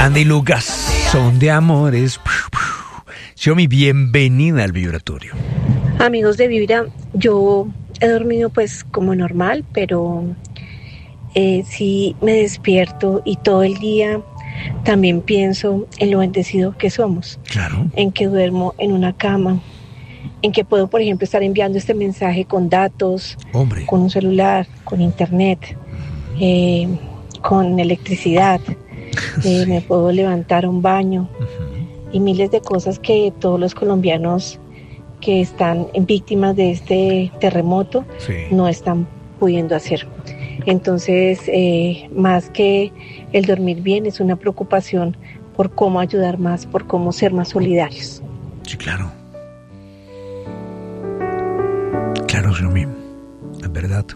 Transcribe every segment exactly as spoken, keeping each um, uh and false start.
Andy Lucas, son de amores. Xiaomi, bienvenida al Vibratorio. Amigos de Vibra, yo he dormido pues como normal, pero eh, sí me despierto y todo el día también pienso en lo bendecido que somos. Claro. En que duermo en una cama, en que puedo, por ejemplo, estar enviando este mensaje con datos, Hombre. con un celular, con internet, eh, con electricidad. Eh, Sí. Me puedo levantar a un baño Uh-huh. y miles de cosas que todos los colombianos que están víctimas de este terremoto Sí. no están pudiendo hacer. Entonces, eh, más que el dormir bien, es una preocupación por cómo ayudar más, por cómo ser más solidarios. Sí, claro. Claro, Xiaomi, es verdad.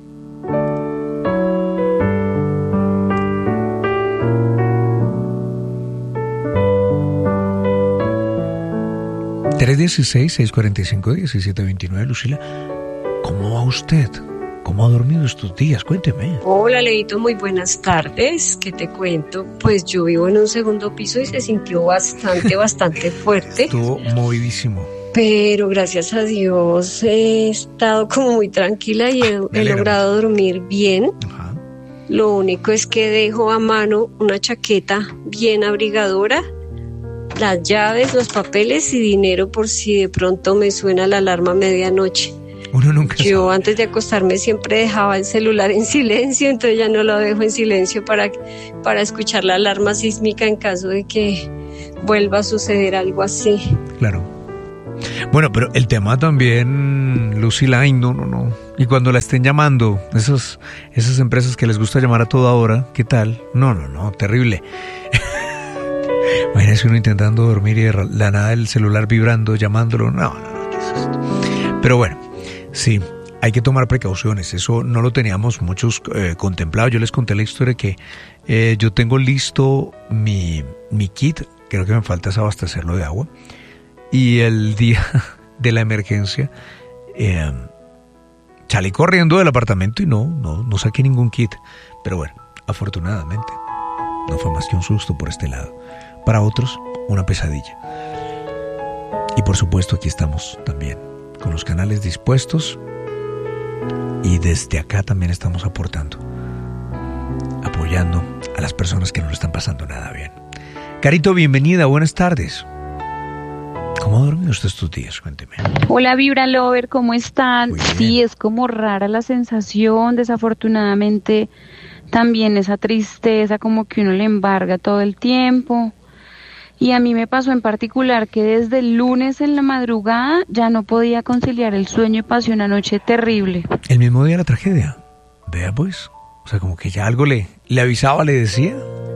tres uno seis, seis cuatro cinco, uno siete dos nueve, Lucila, ¿cómo va usted? ¿Cómo ha dormido estos días? Cuénteme. Hola, Leito, muy buenas tardes. ¿Qué te cuento? Pues yo vivo en un segundo piso y se sintió bastante, bastante fuerte. Estuvo movidísimo. Pero gracias a Dios he estado como muy tranquila y he, he logrado dormir bien. Ajá. Lo único es que dejo a mano una chaqueta bien abrigadora, las llaves, los papeles y dinero por si de pronto me suena la alarma a medianoche. Uno nunca Yo sabe. antes de acostarme siempre dejaba el celular en silencio, entonces ya no lo dejo en silencio para, para escuchar la alarma sísmica en caso de que vuelva a suceder algo así. Claro. Bueno, pero el tema también, Lucila, ay, no, no, no. Y cuando la estén llamando, esos, esas empresas que les gusta llamar a toda hora, ¿qué tal? No, no, no, terrible. Imagínese uno intentando dormir y de la nada el celular vibrando, llamándolo. No, no, no, ¿qué es esto? Pero bueno, sí, hay que tomar precauciones. Eso no lo teníamos muchos eh, contemplado. Yo les conté la historia que eh, yo tengo listo mi, mi kit. Creo que me falta es abastecerlo de agua. Y el día de la emergencia eh, salí corriendo del apartamento y no, no, no saqué ningún kit. Pero bueno, afortunadamente no fue más que un susto por este lado. Para otros, una pesadilla. Y por supuesto aquí estamos también con los canales dispuestos y desde acá también estamos aportando, apoyando a las personas que no lo están pasando nada bien. Carito, bienvenida, buenas tardes. ¿Cómo ha dormido usted estos días? Cuénteme. Hola Vibra Lover, ¿cómo están? Sí, es como rara la sensación, desafortunadamente también esa tristeza como que uno le embarga todo el tiempo. Y a mí me pasó en particular que desde el lunes en la madrugada ya no podía conciliar el sueño y pasé una noche terrible. El mismo día de la tragedia. Vea pues, o sea, como que ya algo le, le avisaba, le decía.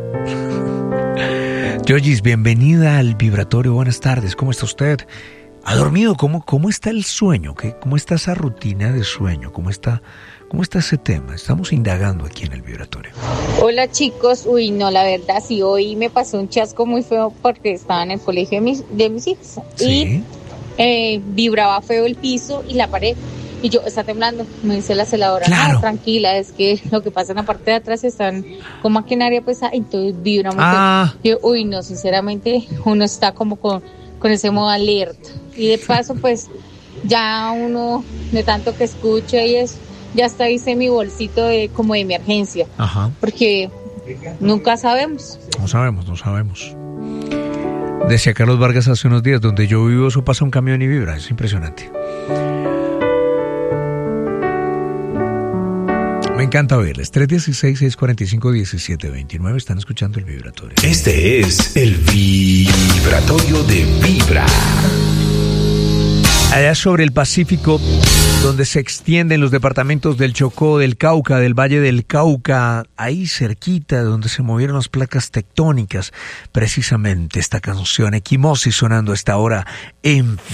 Yoyis, bienvenida al Vibratorio, buenas tardes, ¿cómo está usted? ¿Ha dormido? ¿Cómo, cómo está el sueño? ¿Qué, ¿Cómo está esa rutina de sueño? ¿Cómo está, ¿Cómo está ese tema? Estamos indagando aquí en el Vibratorio. Hola chicos, uy no, la verdad sí, hoy me pasó un chasco muy feo porque estaba en el colegio de mis, de mis hijos. ¿Sí? Y eh, vibraba feo el piso y la pared. Y yo, está temblando, me dice la celadora, claro. No, tranquila, es que lo que pasa en la parte de atrás están con maquinaria pesada, entonces vibra mucho. Ah. Yo, uy no, sinceramente uno está como con, con ese modo alerta. Y de paso pues ya uno de tanto que escucha y eso, ya hasta hice mi bolsito de como de emergencia. Ajá. Porque nunca sabemos. No sabemos, no sabemos. Decía Carlos Vargas hace unos días, donde yo vivo eso pasa un camión y vibra, es impresionante. Me encanta oírles. tres uno seis, seis cuatro cinco, uno siete dos nueve. Están escuchando el Vibratorio. Este es el Vibratorio de Vibra. Allá sobre el Pacífico, donde se extienden los departamentos del Chocó, del Cauca, del Valle del Cauca, ahí cerquita, donde se movieron las placas tectónicas, precisamente esta canción Equimosis sonando a esta hora en